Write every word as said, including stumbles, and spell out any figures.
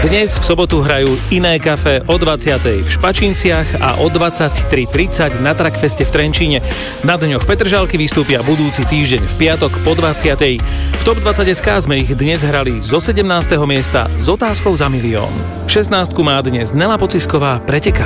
Dnes v sobotu hrajú Iné kafe o dvadsiatej v Špačinciach a o dvadsaťtri tridsať na Trackfeste v Trenčíne. Na dňoch Petržalky vystúpia budúci týždeň v piatok po dvadsiatej. V Top dvadsať bodka es ká sme ich dnes hrali zo sedemnásteho miesta s otázkou za milión. šestnástku má dnes Nela Pocisková Preteká.